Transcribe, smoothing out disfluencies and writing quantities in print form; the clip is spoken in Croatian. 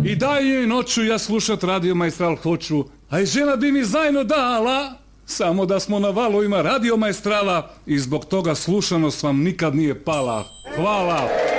I daj joj noću ja slušat Radio Maestral hoću, a i žena bi mi zajedno dala, samo da smo na valovima Radio Maestrala i zbog toga slušanost vam nikad nije pala. Hvala!